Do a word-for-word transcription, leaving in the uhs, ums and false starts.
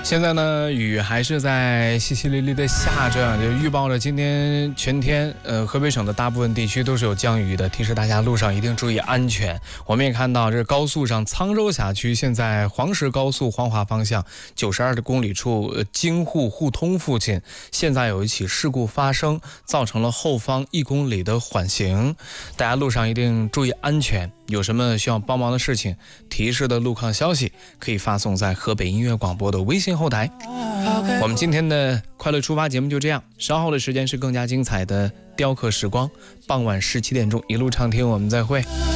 现在呢，雨还是在淅淅沥沥的下着，就预报着今天全天，呃，河北省的大部分地区都是有降雨的，提示大家路上一定注意安全。我们也看到，这高速上沧州辖区现在黄石高速黄骅方向九十二公里处，呃，京沪互通附近，现在有一起事故发生，造成了后方一公里的缓行，大家路上一定注意安全。有什么需要帮忙的事情，提示的路况消息可以发送在河北音乐广播的微信后台。我们今天的快乐出发节目就这样，稍后的时间是更加精彩的雕刻时光，傍晚十七点钟一路畅听，我们再会。